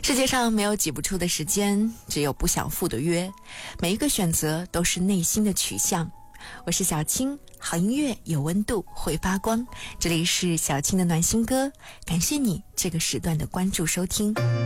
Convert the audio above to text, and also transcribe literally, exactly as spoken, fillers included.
世界上没有挤不出的时间，只有不想赴的约。每一个选择都是内心的取向。我是小青，好音乐有温度，会发光。这里是小青的暖心歌，感谢你这个时段的关注收听。